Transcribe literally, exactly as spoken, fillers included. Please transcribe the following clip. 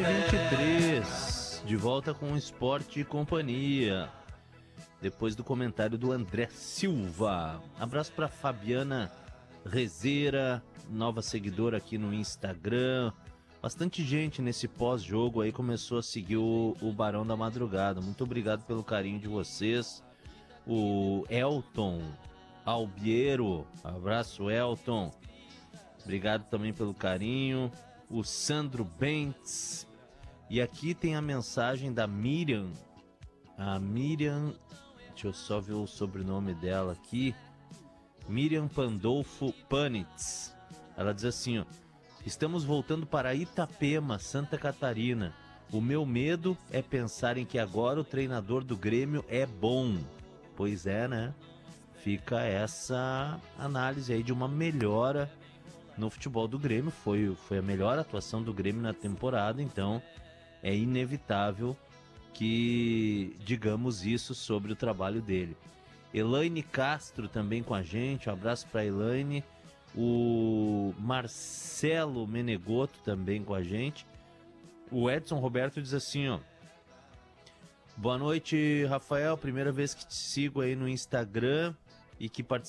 vinte e três, de volta com Esporte e Companhia. Depois do comentário do André Silva. Abraço para Fabiana Rezeira, nova seguidora aqui no Instagram. Bastante gente nesse pós-jogo aí começou a seguir o, o Barão da Madrugada. Muito obrigado pelo carinho de vocês. O Elton Albiero, abraço Elton. Obrigado também pelo carinho. O Sandro Bentes. E aqui tem a mensagem da Miriam. A Miriam, deixa eu só ver o sobrenome dela aqui. Miriam Pandolfo Panitz. Ela diz assim, ó: estamos voltando para Itapema, Santa Catarina. O meu medo é pensar em que agora o treinador do Grêmio é bom. Pois é, né? Fica essa análise aí de uma melhora no futebol do Grêmio. Foi, foi a melhor atuação do Grêmio na temporada, então é inevitável que digamos isso sobre o trabalho dele. Elaine Castro também com a gente, um abraço para Elaine. O Marcelo Menegoto também com a gente. O Edson Roberto diz assim, ó: boa noite, Rafael, primeira vez que te sigo aí no Instagram e que participo